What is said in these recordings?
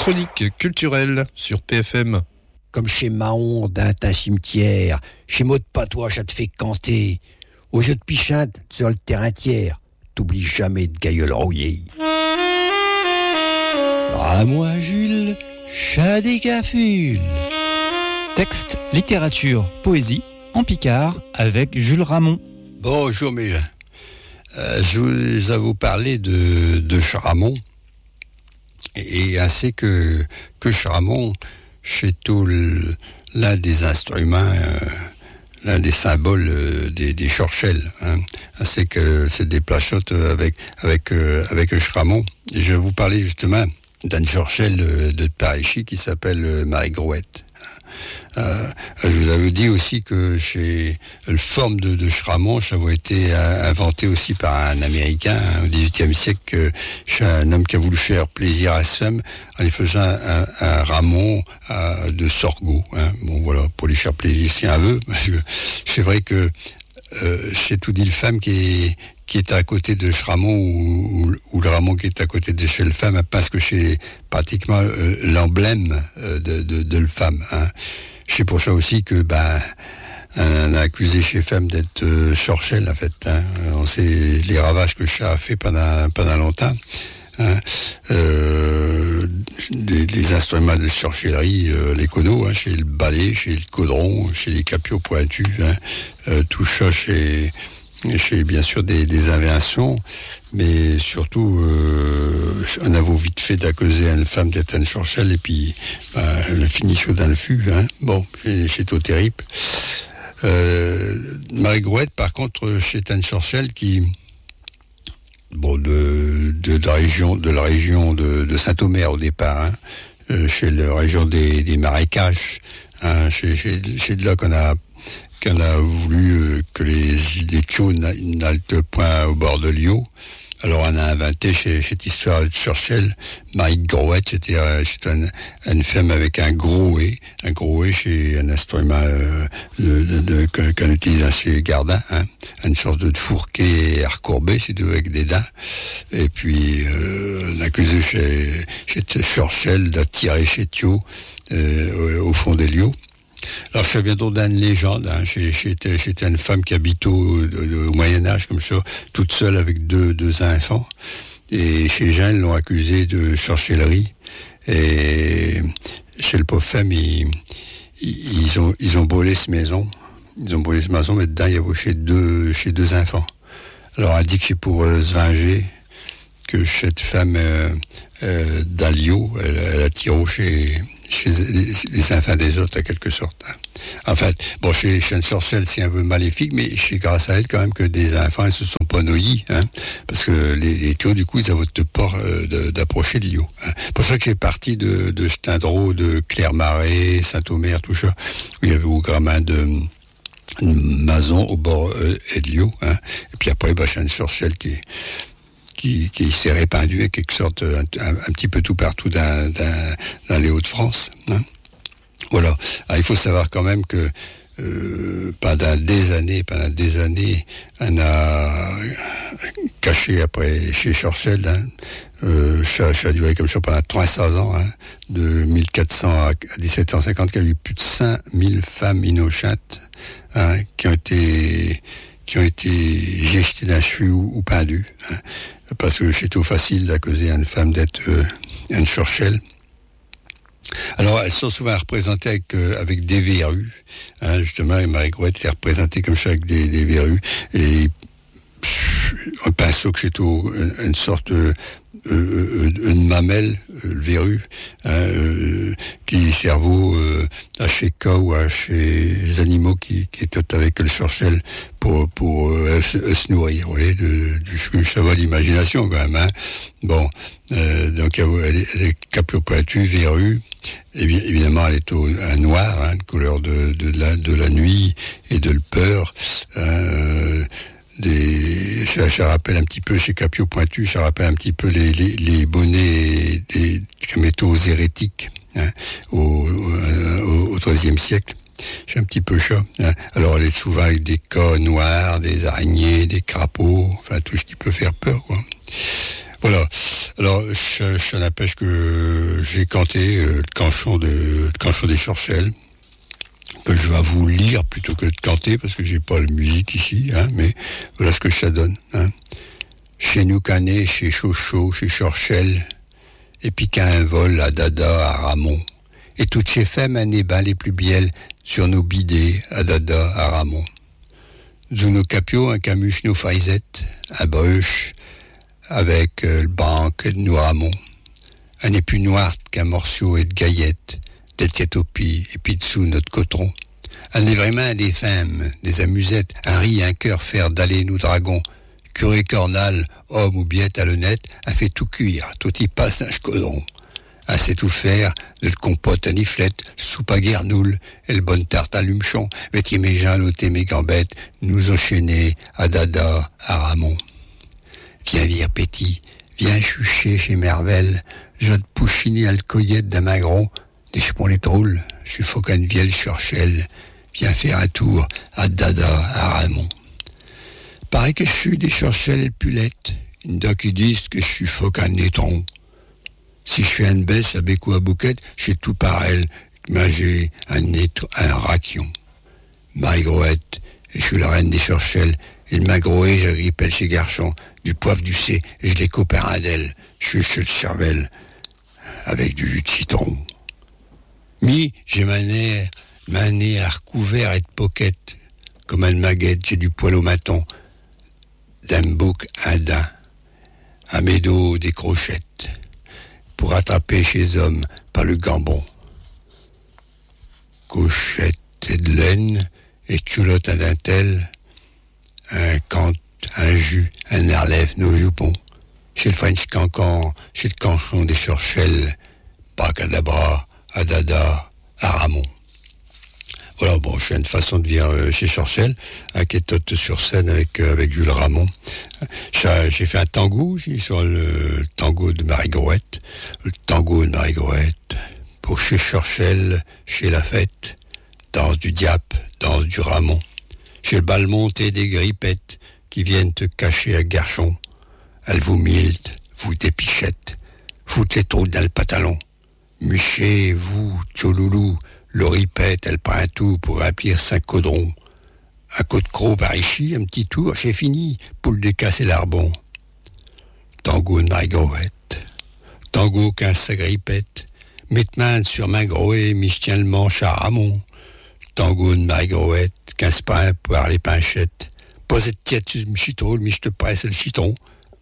chronique culturelle sur PFM. Comme chez Mahon, d'un cimetière, chez Maud Patois, ça te fait canter. Au jeu de pichinte, sur le terrain tiers, t'oublies jamais de gailleul rouillé. Ah moi Jules, chat des cafules. Texte, littérature, poésie, en Picard, avec Jules Ramon. Bonjour mes gens. Je vais vous parler de Charamon. Et ainsi que Charamon, c'est tout l'un des instruments, l'un des symboles des Chorchelles. Hein. Ainsi que c'est des plachottes avec Charamon. Et je vais vous parler justement d'une Chorchelle de Paris qui s'appelle Marie Grouette. Je vous avais dit aussi que chez le forme de Charamon, ça avait été inventé aussi par un Américain au XVIIIe siècle, chez un homme qui a voulu faire plaisir à sa femme en lui faisant un ramon de sorgho. Hein. Bon voilà, pour lui faire plaisir si un veut, parce que c'est vrai que c'est tout dit le femme qui est à côté de Charamon ou le ramon qui est à côté de chez le femme, parce que c'est pratiquement l'emblème de le femme. Hein. C'est pour ça aussi que on a accusé chez femme d'être Chorchelle en fait. Hein. On sait les ravages que le chat a fait pendant longtemps. Hein. Les instruments de sorcellerie, les conos, hein, chez le balai, chez le caudron, chez les capiots pointus, hein, tout ça chez bien sûr des inventions, mais surtout on a vite fait d'accuser une femme d'être une Chorchelle et puis le finit chaud dans le fût. Hein. Bon, c'est tout terrible. Marie Grouette, par contre, c'est une Chorchelle qui de la région de Saint-Omer au départ, hein, chez la région des marécages. Hein, c'est de là qu'on a voulu que les tchous n'haltent point au bord de l'Io. Alors on a inventé cette histoire de Chorchelle, Marie Grouette, c'était une femme avec un grouet. Un grouet, c'est un instrument qu'on utilise chez Gardin, hein, une sorte de fourquet recourbé, c'est tout avec des dents. Et puis on a accusé chez Chorchelle d'attirer chez Thio au fond des lieux. Alors, ça vient donc d'une légende. Hein. J'étais une femme qui habite au Moyen-Âge, comme ça, toute seule avec deux enfants. Et chez Jeanne, l'ont accusée de sorcellerie. Et chez le pauvre femme, ils ont brûlé cette maison. Ils ont brûlé cette maison, mais dedans, il y avait chez deux enfants. Alors, elle dit que c'est pour se venger que cette femme d'Alio, elle a tiré chez les enfants des autres, en quelque sorte. Hein. En fait, bon, chez une Chorchelle, c'est un peu maléfique, mais c'est grâce à elle, quand même, que des enfants, ils se sont pas noyés, hein, parce que les taux, du coup, ils avaient peur d'approcher de l'eau. Hein. C'est pour ça que j'ai parti de Stendro, de Clermarais, Saint-Omer, tout ça, où il y avait au gramin de Mazon, au bord de l'eau. Hein. Et puis après, c'est une Chorchelle qui s'est répandu en quelque sorte un petit peu tout partout dans les Hauts-de-France. Hein. Voilà. Alors, il faut savoir quand même que pendant des années, on a caché après chez Chorchelle, hein, ça a duré comme ça pendant 300 ans, hein, de 1400 à 1750, qu'il y a eu plus de 5000 femmes innocentes, hein, qui ont été jetées d'un cheveu ou pendues, hein, parce que c'est tout facile d'accuser une femme d'être une Chorchelle. Alors, elles sont souvent représentées avec des verrues, hein, justement, et Marie Grouette est représentée comme ça avec des verrues, et on pense que c'est une sorte une mamelle, le verrue, hein, qui cerveau à chez cas ou à chez les animaux qui est avec le Chorchelle pour se nourrir, vous voyez, ça va l'imagination quand même. Hein. Bon, donc elle est capio pointu, verrue. Et bien, évidemment, elle est un noir, hein, couleur de la nuit et de la peur. Ça rappelle un petit peu chez Capio Pointu, ça rappelle un petit peu les bonnets des métaux hérétiques, hein, au XIIIe siècle. C'est un petit peu ça. Hein. Alors elle est souvent avec des cas noirs, des araignées, des crapauds, enfin tout ce qui peut faire peur, quoi. Voilà. Alors, je n'empêche que j'ai canté le canchon des Chorchelles, que je vais vous lire plutôt que de canter, parce que j'ai pas la musique ici, hein, mais voilà ce que ça donne. Hein. Chez nous Canet, chez Chocho, chez Chorchelles, et puis qu'à un vol à Dada, à Ramon. Et toutes ces femmes à Néba les plus bielles, sur nos bidets, à Dada, à Ramon. Zuno Capio, un camuche, nos faisettes, un bruche, avec le banc de nous Ramon. Un épu noir qu'un morceau et de gaillettes, des tiatopies, et puis dessous notre coton. Un est vraiment des femmes, des amusettes, un riz, un cœur, faire d'aller nous dragons. Curé cornal, homme ou biette à l'honnête, a fait tout cuire, tout y passe un chcodron. A sait tout faire, de compote à niflette, soupe à guernoule, et le bonne tarte à lumchon, vêtier mes gens, l'ôter mes gambettes, nous enchaîner à Dada, à Ramon. Viens vire petit, viens chucher chez Mervel, je te pouchiner à le coyette d'un magron, des chepons les trolls, je suis faucan vieille Chorchelle, viens faire un tour à Dada, à Ramon. Paraît que je suis des Chorchelles et pulettes, une doc qui disent que je suis faucan nétron. Si je fais une baisse à bec ou à bouquette, j'ai tout par elle, mais j'ai un raquion. Marie-Groette, et je suis la reine des Chorchelles, et le magroé, j'agrippelle chez Garchon, du poivre du C, et je les copains à d'elle, je suis chez le cervelle, avec du jus de citron. J'ai mané à recouvert et de poquette, comme un maguette, j'ai du poil au maton, d'un bouc un daim, à mes dos des crochettes, pour attraper chez hommes par le gambon. Couchette et de laine, et culotte à dentelle, un cant, un jus, un air lève nos jupons. Chez le French Cancan, chez le canchon des Chorchelles, Bacadabra, à Dada, à Ramon. Voilà, bon, je fais une façon de dire chez Chorchelles, qui est sur scène avec Jules Ramon. J'ai fait un tango, sur le tango de Marie-Groette. Le tango de Marie-Groette, pour chez Chorchelles, chez la fête, danse du diap, danse du Ramon. Chez le bal monté des grippettes, qui viennent te cacher à Garchon. Elles vous miltent, vous dépichettes, foutent les trous dans le pantalon. Muchez, vous, tcholoulou, l'oripette, elle prend un tout pour remplir 5 caudrons. Un coup de croc par ici, un petit tour, c'est fini, poule de casse et l'arbon. Tango de Marie-Groette, tango 15 sagripette, mette-main sur main groé, mi tiens le manche à Ramon. Tango de Marie-Groette, 15 pains pour les pinchettes, posez de tiède sur le chitron, mi je te presse le chitron.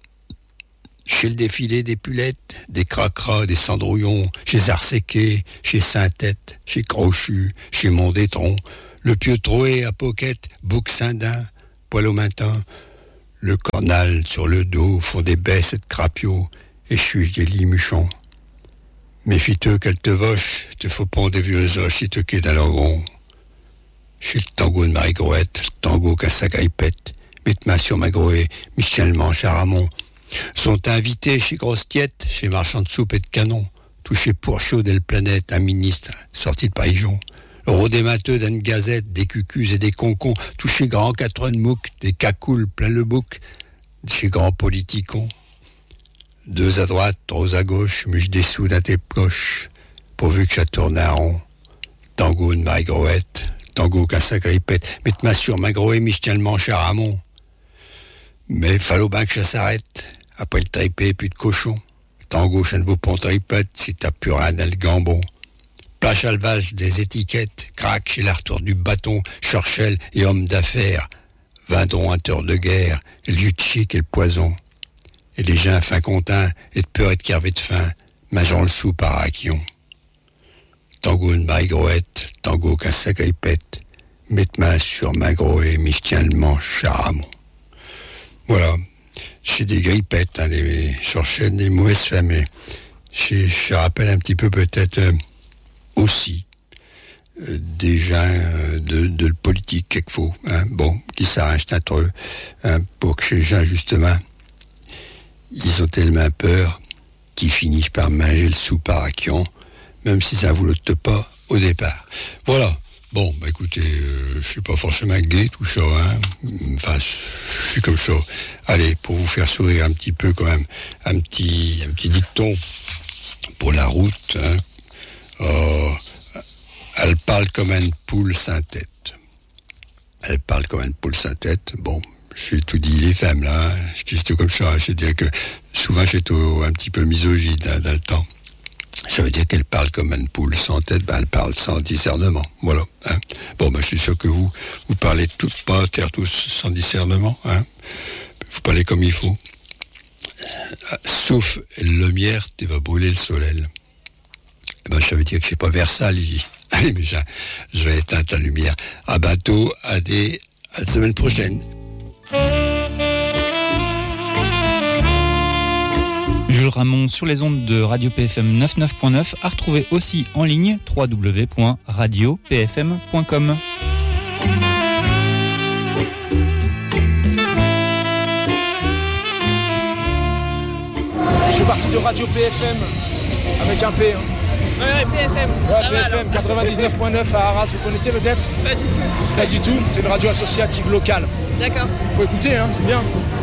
Chez le défilé des pulettes, des cracras, des cendrouillons, chez Arséquet, chez Saint-Tête, chez Crochu, chez Mondétron, le pieu troué à poquette, bouc Saint-Dain, poil au matin, le cornal sur le dos font des baisses de crapio et chuche des limuchons. Méfie-toi qu'elle te voche, te faut pondre des vieux oches si te quitte à l'orgon. Chez le tango de Marie-Groette, le tango qu'à sa grippette, mette ma sur ma groée, Michel Manche à Ramon. Sont invités chez Grosse Tiette, chez Marchand de Soupe et de Canon, tout chez Pourchaud d'El Planète, un ministre sorti de Païjon. Le rodémateux d'une gazette, des cucus et des concons, tout chez Grand Catron Mouc, des cacoules plein le bouc, chez Grand Politicon. 2 à droite, 3 à gauche, muche des sous dans tes poches, pourvu que ça tourne à rond. Tango de Marie-Groette, tango qu'à sa grippette, mette ma sur ma groée, mi je tiens le manche à Ramon. Mais fallait bien que ça s'arrête. Après le tripé, plus de cochon. Tango, ça ne vaut pas tripette si t'as plus rien dans le gambon. Plage à levage des étiquettes, craque chez la retour du bâton, Chorchelles et hommes d'affaires, viendront un tour de guerre, et le jus de chic et le poison. Et les gens fin contins, et de peur et de carvé de faim, mangeant le sou par raquion. Tango de Marie-Groette, tango qu'un sa grippette, mette main sur ma groée, mi je tiens le manche à Ramon. Voilà, j'ai des grippettes, hein, des Chorchelles, des mauvaises femmes, mais je rappelle un petit peu peut-être aussi des gens de politique quelquefois, hein, bon, qui s'arrangent entre eux, hein, pour que ces gens, justement, ils ont tellement peur qu'ils finissent par manger le sou par raquion, même si ça ne vous le pas au départ. Voilà. Bon. Bon, bah écoutez, je suis pas forcément gay, tout ça, hein. Enfin, je suis comme ça. Allez, pour vous faire sourire un petit peu quand même, un petit dicton pour la route, hein. Elle parle comme une poule sans tête. Elle parle comme une poule sans tête. Bon, j'ai tout dit les femmes là, hein. J'étais comme ça. C'est-à-dire que souvent j'étais un petit peu misogyne dans le temps. Ça veut dire qu'elle parle comme une poule sans tête, ben elle parle sans discernement. Voilà. Hein. Bon, ben je suis sûr que vous parlez tous sans discernement. Hein. Vous parlez comme il faut. Sauf la lumière, tu vas brûler le soleil. Ben, ça veut dire que je suis pas Versailles ici. Allez, mais je vais éteindre la lumière. À bientôt, à la semaine prochaine. Jules Ramon sur les ondes de Radio PFM 99.9, à retrouver aussi en ligne www.radiopfm.com. Je fais partie de Radio PFM avec un P. Hein. Ouais, PFM. Ouais, PFM 99.9 à Arras, vous connaissez peut-être ? Pas du tout. Pas du tout, c'est une radio associative locale. D'accord. Faut écouter, hein, c'est bien.